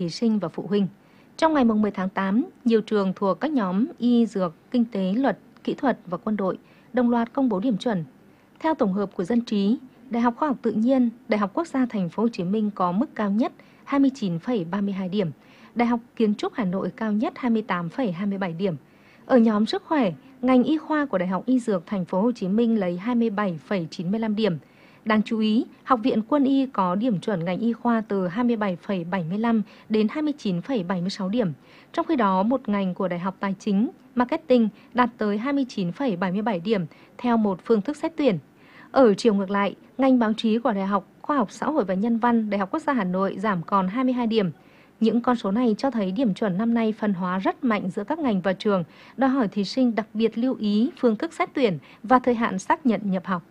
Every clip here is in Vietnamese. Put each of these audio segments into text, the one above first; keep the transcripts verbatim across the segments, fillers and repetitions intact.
thí sinh và phụ huynh. Trong ngày mười tháng tám, nhiều trường thuộc các nhóm y, dược, kinh tế, luật, kỹ thuật và quân đội đồng loạt công bố điểm chuẩn. Theo tổng hợp của Dân trí, Đại học Khoa học Tự nhiên, Đại học Quốc gia Thành phố Hồ Chí Minh có mức cao nhất hai mươi chín phẩy ba mươi hai điểm, Đại học Kiến trúc Hà Nội cao nhất hai mươi tám phẩy hai mươi bảy điểm. Ở nhóm sức khỏe, ngành y khoa của Đại học Y Dược Thành phố Hồ Chí Minh lấy hai mươi bảy phẩy chín mươi lăm điểm. Đáng chú ý, Học viện Quân y có điểm chuẩn ngành y khoa từ hai mươi bảy phẩy bảy mươi lăm đến hai mươi chín phẩy bảy mươi sáu điểm. Trong khi đó, một ngành của Đại học Tài chính, Marketing đạt tới hai mươi chín phẩy bảy mươi bảy điểm theo một phương thức xét tuyển. Ở chiều ngược lại, ngành báo chí của Đại học Khoa học Xã hội và Nhân văn Đại học Quốc gia Hà Nội giảm còn hai mươi hai điểm. Những con số này cho thấy điểm chuẩn năm nay phân hóa rất mạnh giữa các ngành và trường, đòi hỏi thí sinh đặc biệt lưu ý phương thức xét tuyển và thời hạn xác nhận nhập học.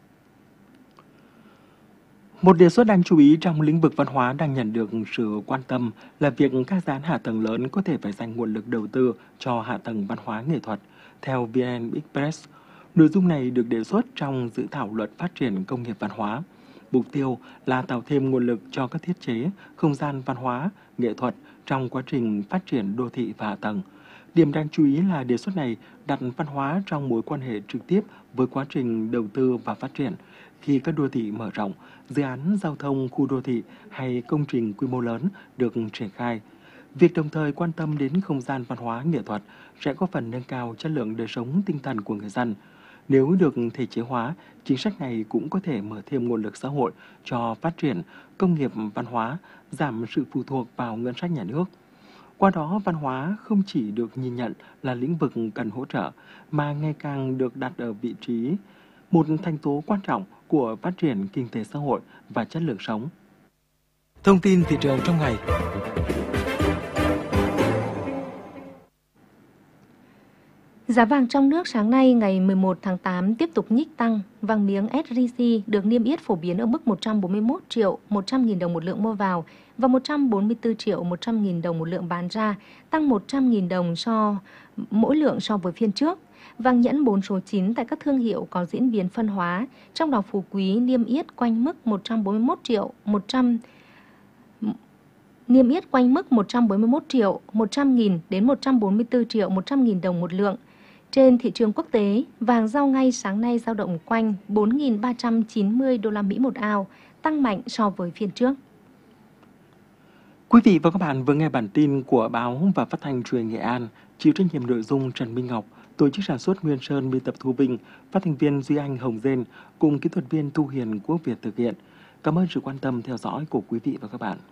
Một đề xuất đáng chú ý trong lĩnh vực văn hóa đang nhận được sự quan tâm là việc các dự án hạ tầng lớn có thể phải dành nguồn lực đầu tư cho hạ tầng văn hóa nghệ thuật. Theo vê en Express, nội dung này được đề xuất trong dự thảo luật phát triển công nghiệp văn hóa. Mục tiêu là tạo thêm nguồn lực cho các thiết chế, không gian văn hóa, nghệ thuật trong quá trình phát triển đô thị và hạ tầng. Điểm đáng chú ý là đề xuất này đặt văn hóa trong mối quan hệ trực tiếp với quá trình đầu tư và phát triển. Khi các đô thị mở rộng, dự án giao thông khu đô thị hay công trình quy mô lớn được triển khai, việc đồng thời quan tâm đến không gian văn hóa nghệ thuật sẽ có phần nâng cao chất lượng đời sống tinh thần của người dân. Nếu được thể chế hóa, chính sách này cũng có thể mở thêm nguồn lực xã hội cho phát triển công nghiệp văn hóa, giảm sự phụ thuộc vào ngân sách nhà nước. Qua đó, văn hóa không chỉ được nhìn nhận là lĩnh vực cần hỗ trợ, mà ngày càng được đặt ở vị trí một thành tố quan trọng của phát triển kinh tế xã hội và chất lượng sống. Thông tin thị trường trong ngày. Giá vàng trong nước sáng nay ngày mười một tháng tám tiếp tục nhích tăng. Vàng miếng ét gi xê được niêm yết phổ biến ở mức một trăm bốn mươi mốt triệu một trăm nghìn đồng một lượng mua vào và một trăm bốn mươi tư triệu một trăm nghìn đồng một lượng bán ra, tăng một trăm nghìn đồng so mỗi lượng so với phiên trước. Vàng nhẫn bốn số chín tại các thương hiệu có diễn biến phân hóa, trong đó phú quý niêm yết quanh mức một trăm bốn mươi mốt triệu một trăm niêm yết quanh mức một trăm bốn mươi mốt triệu một trăm nghìn đến một trăm bốn mươi tư triệu một trăm nghìn đồng một lượng. Trên thị trường quốc tế, vàng giao ngay sáng nay dao động quanh bốn nghìn ba trăm chín mươi đô la Mỹ một ao, tăng mạnh so với phiên trước. Quý vị và các bạn vừa nghe bản tin của báo và phát thanh truyền hình Nghệ An, chịu trách nhiệm nội dung Trần Minh Ngọc, tổ chức sản xuất Nguyên Sơn, biên tập Thu Vinh, phát thanh viên Duy Anh, Hồng Dên cùng kỹ thuật viên Thu Hiền, Quốc Việt thực hiện. Cảm ơn sự quan tâm theo dõi của quý vị và các bạn.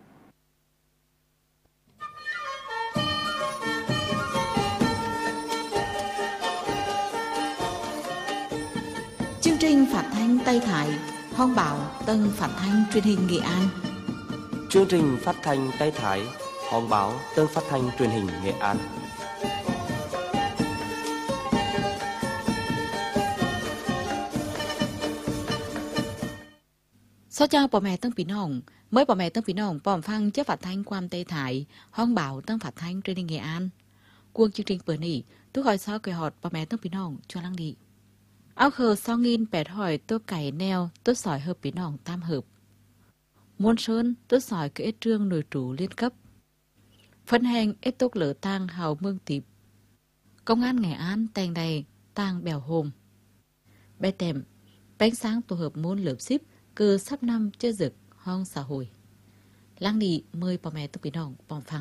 Chương trình phát thanh Tây Thái, Hoang Bảo, Tân phát thanh truyền hình Nghệ An. Chương trình phát thanh Tây Thái, Hoang Báo, Tân phát thanh truyền hình Nghệ An. Sau chào bà mẹ Tân Pí Nông, mới bà mẹ Tân Pí Nông bòm phăng chế phát thanhความTây Thái, Hoang Bảo, Tân phát thanh truyền hình Nghệ An. Cuồng chương trình bữa nỉ, tôi gọi sao cười họt bà mẹ Tân Pí Nông cho lăng đi. Áo khờ sau nghìn bẹt hỏi tôi cày neo, tôi sỏi hợp Pí Nông tam hợp. Môn sơn, tôi sỏi cái ết trương nổi trú liên cấp. Phân hành ết tốc lỡ tang hào mương tịp. Công an Nghệ An tèng đầy, tang bèo hồm. Bé tèm, bánh sáng tổ hợp môn lớp ship, cứ sắp năm chơi rực, hong xã hội. Lăng đi mời bà mẹ tôi quý nòng bòm phăng.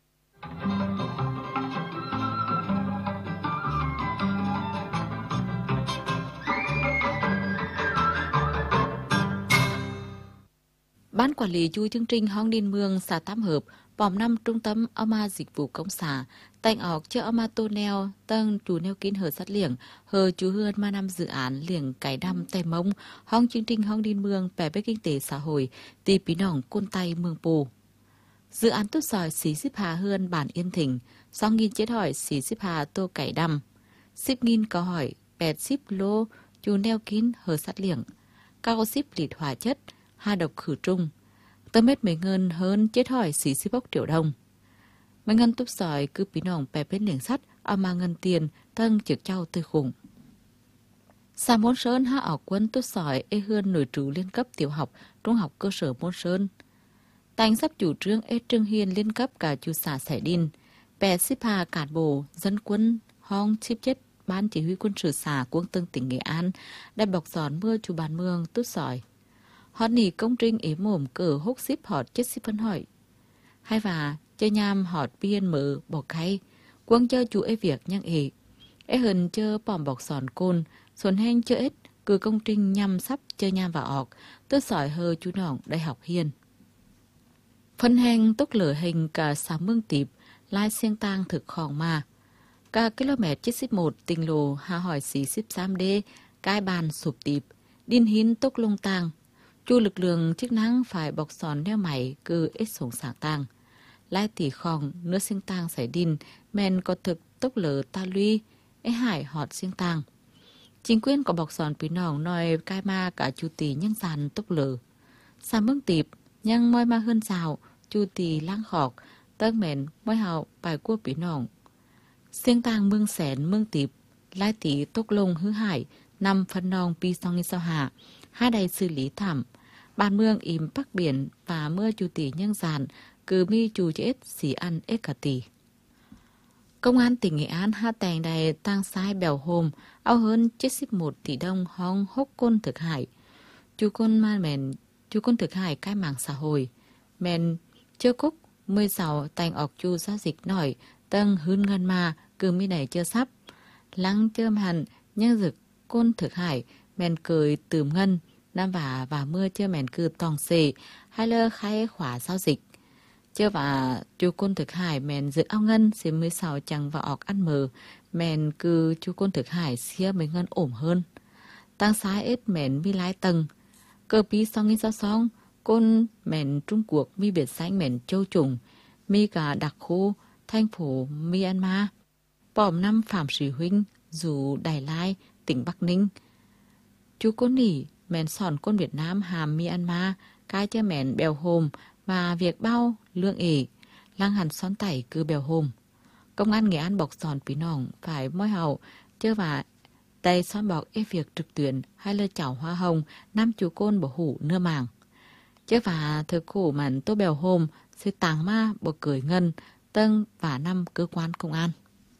Ban quản lý chui chương trình Hong Điền Mương xã Tam Hợp bòm năm trung tâm Ama dịch vụ công xã tành ọc cho Ama tô neo tân chủ neo kín hờ sát liệng hờ chú hươn ma năm dự án liệng cái đăm tay mông Hong chương trình Hong Điền Mương bè bế kinh tế xã hội tì bí nòng côn tay mương pù. Dự án tốt sỏi xí xíp hà hươn bản yên thỉnh sau nghìn chết hỏi xí xíp hà tô cải đăm xíp nghìn có hỏi bẹt xíp lô chú neo kín hờ sát liệng cao xíp lịt hỏa chất hà độc khử trung tâm mét mấy ngân hơn chết hỏi xí xí bốc triệu đồng. Mấy ngân túp sỏi cứ bí nòng bè bên liềng sắt ở mà ngân tiền thân trực trao tươi khủng. Xã Môn Sơn hạ ở quân túp sỏi ê hươn nổi trú liên cấp tiểu học, trung học cơ sở Môn Sơn. Tành sắp chủ trương ết Trương Hiên liên cấp cả chủ xã Sải Đin, bè xếp hà cản bộ, dân quân, hong chip chết ban chỉ huy quân sự xã Quang Tương tỉnh Nghệ An, đã bọc giòn mưa chủ bàn mương tút sỏi. Họ nỉ công trinh ế mồm cờ hốc xíp họt chết xíp phân hỏi. Hai và chơi nham họt biên mở bỏ khay, quăng chơi chủ ế việc nhăng ế. Ế hần chơ bỏm bọc giòn côn, xuân hên chơ ết, cử công trinh nhằm sắp chơi nham vào ọc, tút sỏi hơ chú nỏng đại học hiên. Phân heng tốc lửa hình cả xã mương tịp, lai siêng tang thực khỏng mà. Cả km chín mươi một tình lồ hà hỏi xí xíp xám đê, cái bàn sụp tịp, điên hín tốc lông tang. Chu lực lượng chức năng phải bọc sòn đeo mày cư ít sống sáng tang. Lai tỉ khỏng nữa siêng tang xảy đin, men có thực tốc lửa ta luy, ấy hải họt siêng tang. Chính quyền có bọc sòn bí nòng nói cai ma cả chu tì nhân giàn tốc lửa. Xa mương tịp, nhưng môi ma hơn rào, chu tì lang khọc, tớc mến môi hào bài cua bí nòng. Siêng tang mương xén mương tịp, lai tỉ tốc lông hư hải, nằm phân nòng pi song như sao hạ, hai đầy xử lý thảm. Bàn mương im bắc biển và mưa chu tì nhân giàn, cứ mi chu chết xỉ ăn ếch cả tì. Công an tỉnh Nghệ An hạ tành đầy tăng sai bèo hôm, ao hơn chín mươi một tỷ đồng hong hốc côn thực hải. Chú côn ma mèn, chú côn thực hải cái mảng xã hội. Mèn chưa cúc, mươi sáu tành ọc chu giao dịch nổi, tâng hươn ngân ma, cứ mi này chưa sắp. Lăng chơm hẳn, nhân dực côn thực hải, mèn cười tùm ngân, nam vả và mưa chưa mèn cư tòng xề, hay lơ khai khỏa giao dịch. Chưa và chú côn thực hải mèn dự ao ngân xế mười sáu chẳng vào ọc ăn mờ, mèn cư chú côn thực hải xia mấy ngân ổm hơn. Tăng xái ít mèn mi lái tầng. Cơ bí song nghi sao song, côn mèn Trung Quốc mi biệt xanh mèn châu trùng, mi cả đặc khu, thành phố Myanmar. Bỏm năm Phạm Sĩ Huynh, dù Đài Lai, tỉnh Bắc Ninh. Chú côn nỉ, mèn sòn côn Việt Nam hàm Myanmar, cái cho mèn bèo hồm, và việc bao lương ỉ, lang hẳn xón tẩy cứ bèo hôm. Công an Nghệ An bọc giòn bí nòng phải môi hậu, chơ và tay xón bọc ê việc trực tuyến hay lơ chảo hoa hồng, năm chú côn bỏ hủ nưa màng. Chơ và thực khổ màn tô bèo hôm, sẽ tàng ma bỏ cười ngân, tân và năm cơ quan công an.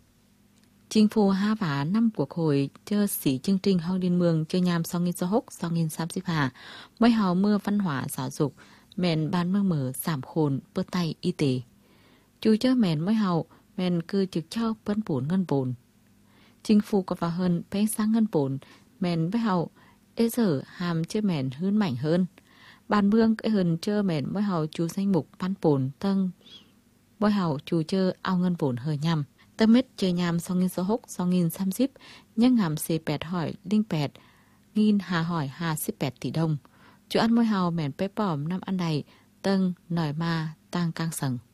Chính phủ ha và năm cuộc hội chơ sĩ chương trình hong điên mương chơ nhàm song nghìn do hốc song nghìn xám xíp hà, môi hậu mưa văn hóa giáo dục, mẹn ban mương mở giảm khôn bơ tay y tế. Chú chớ mẹn mới hậu, mẹn cư trực cho bấn bổn ngân bổn. Chính phủ có vào hơn bánh sáng ngân bổn, mẹn với hậu, ế giờ hàm chơ mẹn hơn mảnh hơn. Bàn mương cái hơn chơ mẹn mới hậu chú danh mục ban bổn tân. Mới hậu chú chơ ao ngân bổn hơi nhằm. Tâm mết chơi nhằm sau nghìn số hốc, sau nghìn xăm xíp, nhưng hàm xê bẹt hỏi, linh bẹt, nghìn hà hỏi hà xíp bẹt tỷ đồng. Chú ăn môi hào mẹn bếp bỏm năm ăn này, tân, nòi ma, tăng căng sầng.